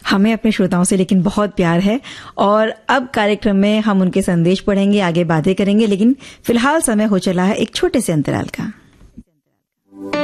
हमें अपने श्रोताओं से लेकिन बहुत प्यार है और अब कार्यक्रम में हम उनके संदेश पढ़ेंगे, आगे बातें करेंगे, लेकिन फिलहाल समय हो चला है एक छोटे से अंतराल का।